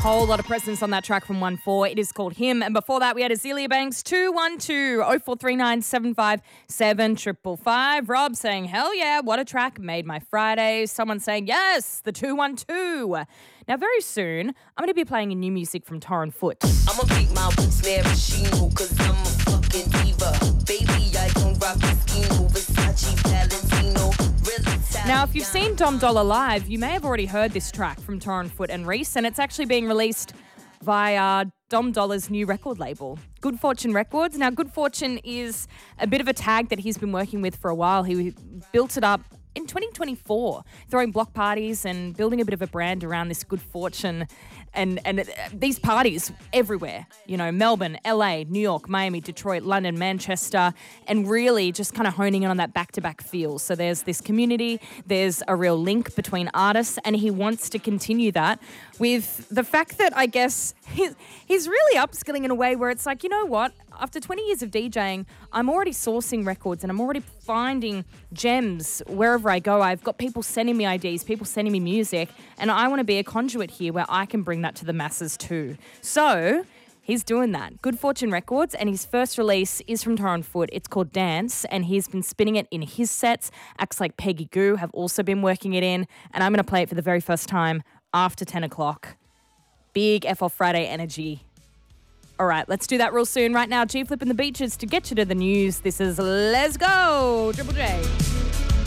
Whole lot of presence on that track from 1-4. It is called Him. And before that, we had Azealia Banks, 212 0439 757 555. Rob saying, hell yeah, what a track, made my Friday. Someone saying, yes, the 212. Now, very soon, I'm going to be playing new music from Torren Foot. I'ma beat my boots, maraschino, cause I'm a fucking diva. Baby, I don't rock the schemo, Versace, Valentino. Now, if you've seen Dom Dollar live, you may have already heard this track from Torren Foot and Reese, and it's actually being released via Dom Dollar's new record label, Good Fortune Records. Now, Good Fortune is a bit of a tag that he's been working with for a while. He built it up in 2024, throwing block parties and building a bit of a brand around this Good Fortune and these parties everywhere, you know, Melbourne, LA, New York, Miami, Detroit, London, Manchester, and really just kind of honing in on that back-to-back feel. So there's this community, there's a real link between artists, and he wants to continue that with the fact that I guess he's really upskilling in a way where it's like, you know what, after 20 years of DJing, I'm already sourcing records and I'm already finding gems wherever I go. I've got people sending me IDs, people sending me music, and I want to be a conduit here where I can bring that to the masses too. So he's doing that. Good Fortune Records, and his first release is from Torren Foot. It's called Dance, and he's been spinning it in his sets. Acts like Peggy Goo have also been working it in, and I'm going to play it for the very first time after 10 o'clock. Big F off Friday energy. All right, let's do that real soon. Right now, G Flip in the Beaches to get you to the news. This is Let's Go, Triple J.